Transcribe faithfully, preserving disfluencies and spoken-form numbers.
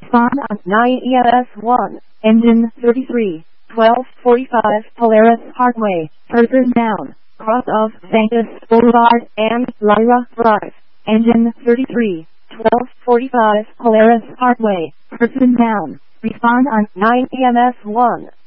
Spawn on nine E M S one, engine thirty-three, twelve forty-five Polaris Parkway, person down, cross of Vegas Boulevard and Lyra Drive, engine thirty-three, twelve forty-five Polaris Parkway, person down, respond on nine E M S one.